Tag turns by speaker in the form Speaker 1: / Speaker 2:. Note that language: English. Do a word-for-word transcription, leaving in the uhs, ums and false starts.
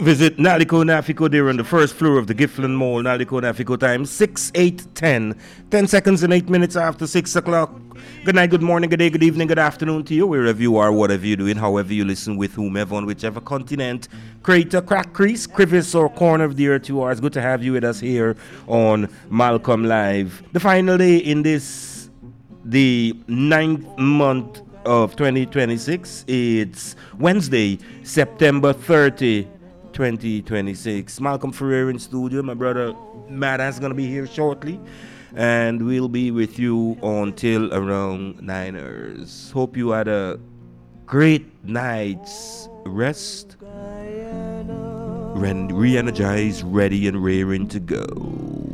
Speaker 1: Visit Naliko Nafiko there on the first floor of the Gifflin Mall. Naliko Nafiko time six, eight, ten. ten seconds and eight minutes after six o'clock. Good night, good morning, good day, good evening, good afternoon to you, wherever you are, whatever you're doing, however you listen, with whomever, on whichever continent, crater, crack, crease, crevice, or corner of the earth you are. It's good to have you with us here on Malcolm Live. The final day in this, the ninth month of twenty twenty-six. It's Wednesday, September thirtieth, twenty twenty-six. Malcolm Ferrer in studio. My brother Madan's going to be here shortly. And we'll be with you until around nine hours. Hope you had a great night's rest. Re-energized, ready and raring to go.